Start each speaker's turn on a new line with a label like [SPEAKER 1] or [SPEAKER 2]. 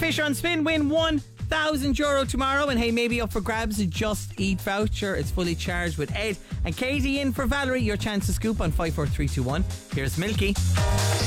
[SPEAKER 1] Fisher on Spin. Win €1,000 tomorrow. And hey, maybe up for grabs a Just Eat voucher. It's fully charged with Ed and Katie in for Valerie. Your chance to scoop on 54321. Here's Milky.